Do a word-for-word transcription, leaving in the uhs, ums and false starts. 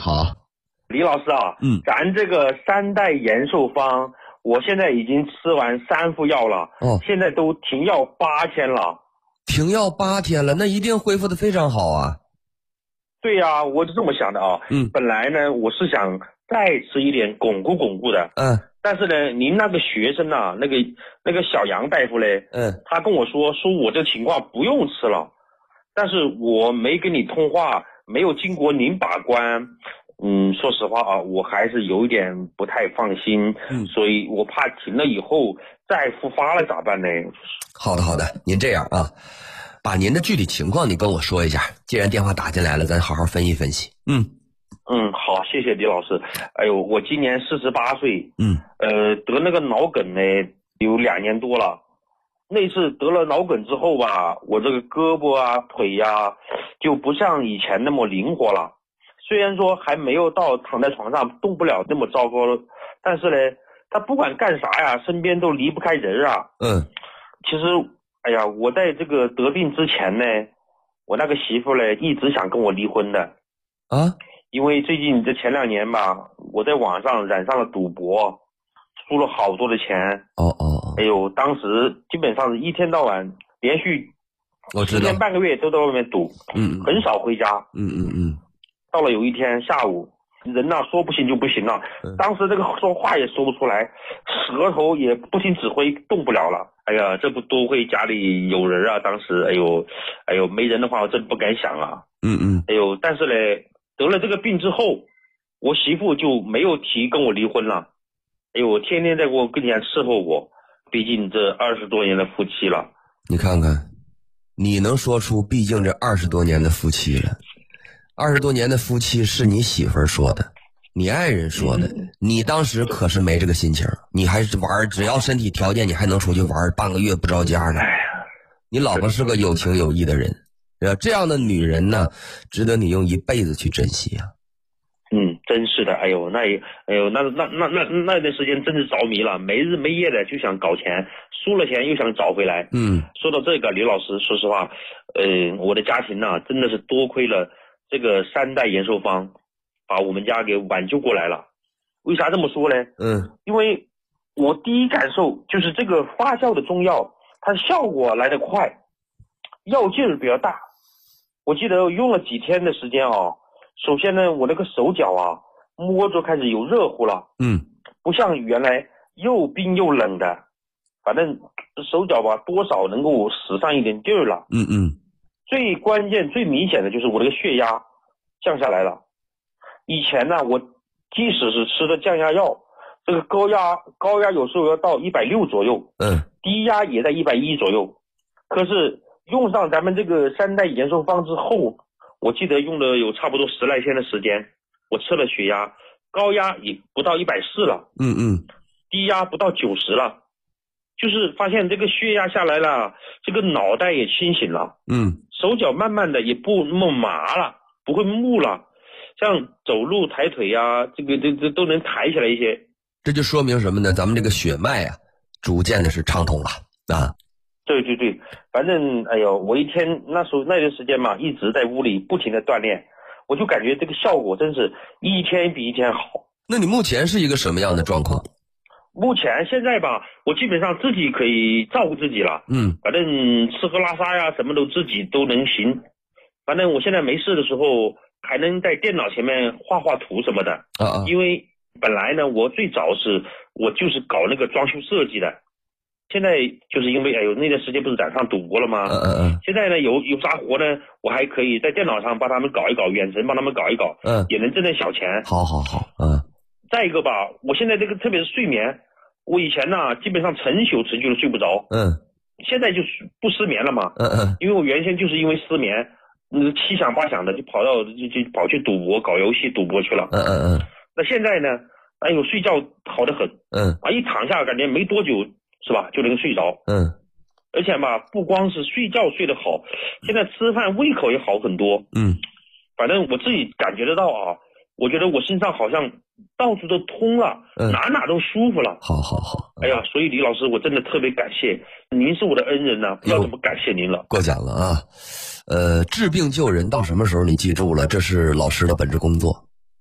好。 李老师啊， 嗯， 咱这个三代延寿方，我现在已经吃完三副药了， 哦， 现在都停药八天了。 停药八天了，那一定恢复的非常好啊。 对呀、啊，我是这么想的啊。 嗯， 本来呢，我是想再吃一点巩固巩固的。 嗯， 但是呢，您那个学生啊，那个那个小杨大夫嘞， 嗯， 他跟我说，说我这情况不用吃了，但是我没跟你通话，没有经过您把关。嗯，说实话啊，我还是有一点不太放心，嗯，所以我怕停了以后再复发了咋办呢？ 好的好的，您这样啊，把您的具体情况你跟我说一下，既然电话打进来了，咱好好分析分析。嗯嗯，好，谢谢李老师。哎呦，我今年四十八岁， 嗯， 呃，得那个脑梗呢有两年多了。那次得了脑梗之后吧，我这个胳膊啊腿呀、啊、就不像以前那么灵活了。虽然说还没有到躺在床上动不了那么糟糕，但是呢，他不管干啥呀，身边都离不开人啊。 嗯， 其实，哎呀，我在这个得病之前呢，我那个媳妇呢一直想跟我离婚的啊， 因为最近这前两年吧，我在网上染上了赌博，输了好多的钱。 哦哦， 哎呦，当时基本上是一天到晚连续我知道， 十天半个月都在外面赌， 嗯， 很少回家。 嗯嗯嗯。 到了有一天下午，人呐、啊、说不行就不行了，当时这个说话也说不出来，舌头也不听指挥，动不了了。哎呀，这不多亏家里有人啊，当时哎呦，哎呦没人的话我真不敢想啊。 嗯嗯。 哎呦，但是呢，得了这个病之后，我媳妇就没有提跟我离婚了。哎呦，天天在我跟前伺候我，毕竟这二十多年的夫妻了。 你看看，你能说出毕竟这二十多年的夫妻了。二十多年的夫妻是你媳妇儿说的，你爱人说的，嗯、你当时可是没这个心情，你还是玩，只要身体条件，你还能出去玩半个月不着家呢。你老婆是个有情有义的人，这样的女人呢，值得你用一辈子去珍惜啊。 嗯，真是的，哎呦，那也，哎呦，那那那那那段时间真是着迷了，没日没夜的就想搞钱，输了钱又想找回来。嗯，说到这个，李老师，说实话，呃，我的家庭呢、啊，真的是多亏了这个三代延寿方，把我们家给挽救过来了。为啥这么说呢？嗯，因为我第一感受就是这个发酵的中药，它效果来得快，药劲儿比较大。我记得用了几天的时间啊。首先呢，我那个手脚啊，摸着开始有热乎了，嗯，不像原来又冰又冷的，反正手脚吧，多少能够使上一点劲儿了，嗯嗯。最关键、最明显的就是我这个血压降下来了。以前呢，我即使是吃的降压药，这个高压高压有时候要到一百六左右，嗯，低压也在一百一左右。可是用上咱们这个三代延寿方之后，我记得用了有差不多十来天的时间，我测了血压，高压也不到一百四了，嗯嗯，低压不到九十了，就是发现这个血压下来了，这个脑袋也清醒了，嗯，手脚慢慢的也不那么麻了，不会木了，像走路抬腿呀、啊，这个这这都能抬起来一些。 这就说明什么呢？咱们这个血脉啊，逐渐的是畅通了啊。 对对对，反正哎呦，我一天那时候那段时间嘛，一直在屋里不停的锻炼，我就感觉这个效果真是一天比一天好。 那你目前是一个什么样的状况？ 目前现在吧，我基本上自己可以照顾自己了，嗯，反正吃喝拉撒呀，什么都自己都能行。反正我现在没事的时候，还能在电脑前面画画图什么的，啊啊，因为本来呢，我最早是我就是搞那个装修设计的。现在就是因为哎呦那段时间不是染上赌博了吗？嗯嗯嗯。现在呢有有啥活呢？我还可以在电脑上帮他们搞一搞，远程帮他们搞一搞，嗯，也能挣点小钱。 好好好，嗯。 再一个吧，我现在这个特别是睡眠，我以前呢基本上成宿持续的睡不着，嗯，现在就是不失眠了嘛，嗯嗯。因为我原先就是因为失眠，嗯，七想八想的就跑到就就跑去赌博搞游戏赌博去了，嗯嗯嗯。那现在呢，哎呦睡觉好得很，嗯，啊一躺下感觉没多久。是吧？就能睡着，嗯，而且吧，不光是睡觉睡得好，现在吃饭胃口也好很多，嗯，反正我自己感觉得到啊，我觉得我身上好像到处都通了，嗯，哪哪都舒服了。 好好好， 哎呀，所以李老师，我真的特别感谢您，是我的恩人呢、啊，不知道怎么感谢您了。 过奖了啊，呃，治病救人到什么时候你记住了，这是老师的本职工作。